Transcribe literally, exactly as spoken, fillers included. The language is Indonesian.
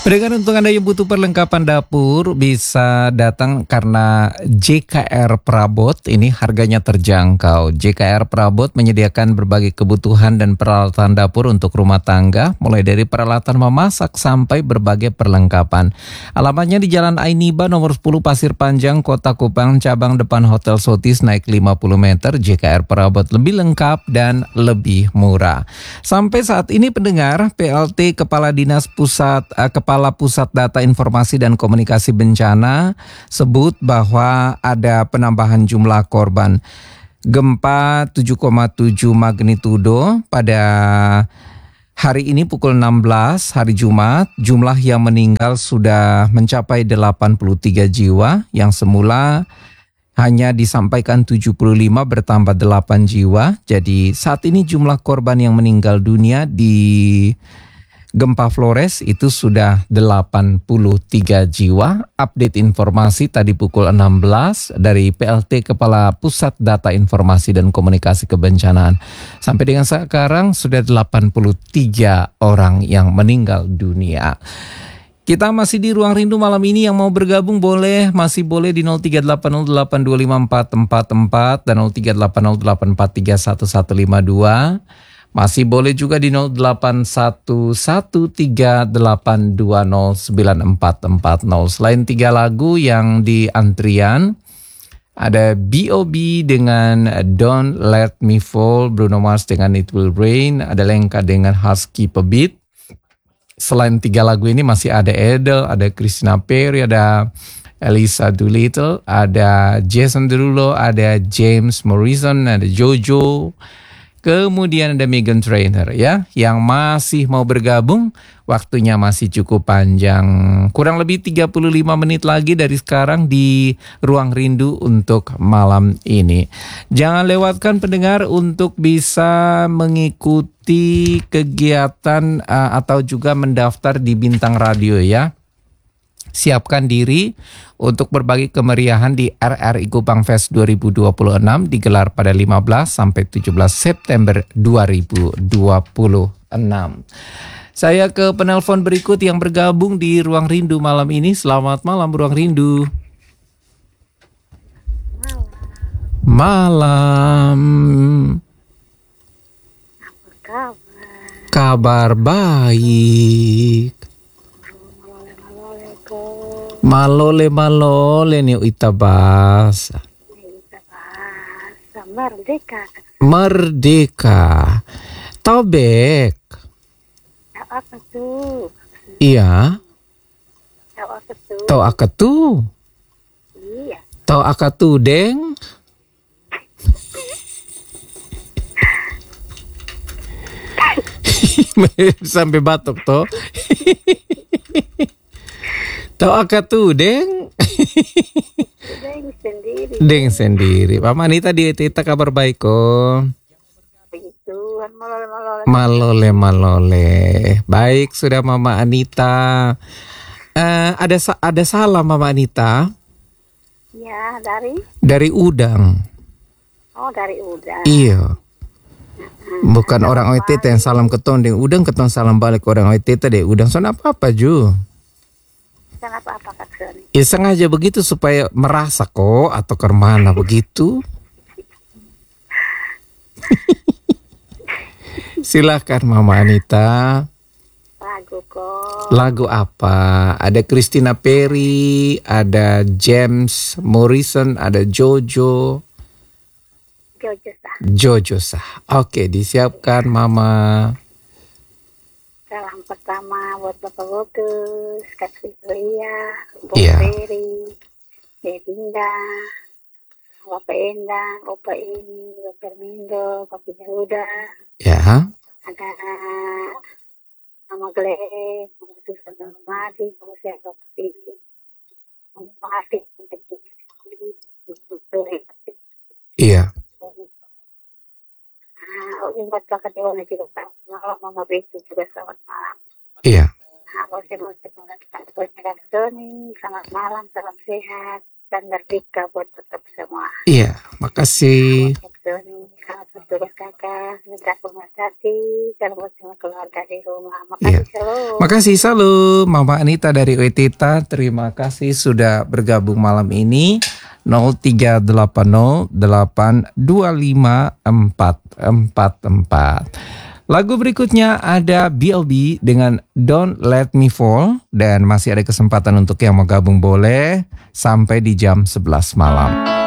Pendengar, untuk Anda yang butuh perlengkapan dapur bisa datang karena J K R Prabot ini harganya terjangkau. J K R Prabot menyediakan berbagai kebutuhan dan peralatan dapur untuk rumah tangga, mulai dari peralatan memasak sampai berbagai perlengkapan. Alamatnya di Jalan Ainiba nomor sepuluh Pasir Panjang, Kota Kupang, cabang depan Hotel Sotis, naik lima puluh meter. J K R Prabot lebih lengkap dan lebih murah. Sampai saat ini pendengar, P L T Kepala Dinas Pusat uh, Kepala Pusat Data Informasi dan Komunikasi Bencana sebut bahwa ada penambahan jumlah korban gempa tujuh koma tujuh magnitudo pada hari ini pukul enam belas hari Jumat. Jumlah yang meninggal sudah mencapai delapan puluh tiga jiwa, yang semula hanya disampaikan tujuh puluh lima bertambah delapan jiwa. Jadi saat ini jumlah korban yang meninggal dunia di gempa Flores itu sudah delapan puluh tiga jiwa. Update informasi tadi pukul enam belas dari P L T Kepala Pusat Data Informasi dan Komunikasi Kebencanaan. Sampai dengan sekarang sudah delapan puluh tiga orang yang meninggal dunia. Kita masih di Ruang Rindu malam ini. Yang mau bergabung boleh, masih boleh di nol tiga delapan nol delapan dua lima empat empat empat dan nol tiga delapan nol delapan empat tiga satu satu lima dua. Masih boleh juga di nol delapan satu satu tiga delapan dua nol sembilan empat empat nol. Selain tiga lagu yang di antrian, ada B O B dengan Don't Let Me Fall, Bruno Mars dengan It Will Rain, ada Lenka dengan Husky Pebit. Selain tiga lagu ini masih ada Adele, ada Christina Perri, ada Elisa Doolittle, ada Jason Derulo, ada James Morrison, ada Jojo. Kemudian ada Meghan Trainor ya, yang masih mau bergabung, waktunya masih cukup panjang. Kurang lebih tiga puluh lima menit lagi dari sekarang di Ruang Rindu untuk malam ini. Jangan lewatkan pendengar untuk bisa mengikuti kegiatan uh, atau juga mendaftar di Bintang Radio ya. Siapkan diri untuk berbagi kemeriahan di R R I Kupang Fest dua ribu dua puluh enam, digelar pada lima belas sampai tujuh belas September dua ribu dua puluh enam. Saya ke penelpon berikut yang bergabung di Ruang Rindu malam ini. Selamat malam Ruang Rindu. Malam. Apa kabar? Kabar baik. Malole malole ni itabasa. Itabasa merdeka. Merdeka. Tobek. Tahu apa tuh? Iya. Tahu apa tuh? Tahu apa tuh? Iya. Tahu apa tuh, Deng? Sampai batuk toh. Tahu apa tuh, Deng? Deng sendiri. Deng sendiri. Pak Manita di Tita kabar baik kok. Begitu, malole malole. Malole malole. Baik, sudah Mama Anita. Uh, ada ada salam Mama Anita. Ya, dari? Dari Udang. Oh, dari Udang. Iya. Bukan orang O T T yang salam keton deng Udang, keton salam balik orang O T T deh Udang. Soalnya apa-apa Ju? Kenapa apa Kak Sony? Ya sengaja begitu supaya merasa kok atau kemana begitu. Silakan Mama Anita. Lagu kok. Lagu apa? Ada Christina Perri, ada James Morrison, ada Jojo. Jojo sah. Jojo sah. Oke, disiapkan Mama. Salam pertama buat Bapak Bogus, Kak Fitria, Bu Iya. Ferry, Devinda, Bapak Endang, Opa ini, Bapak Mindo, Bapak Yahuda, Ya. ada Mama Glenn, Mama Susan Madi, Mama Siapa Pipi, Mama Afif, Iya. Ah, ini buat kakak Dewana juga selamat malam, Mama Betu juga selamat malam. Iya. Nah, bos-bos mengatakan Kak Sony, selamat malam, salam sehat dan merdeka buat tetap semua. Iya, makasih. Kak Sony, selamat tugas kakak, minta rumah hati, kalau bersama keluarga di rumah. Iya. Makasih selalu. Makasih selalu Mama Anita dari Wetita. Terima kasih sudah bergabung malam ini. nol tiga delapan nol delapan dua lima empat empat empat. Lagu berikutnya ada B L B dengan Don't Let Me Fall. Dan masih ada kesempatan untuk yang mau gabung boleh sampai di jam sebelas malam.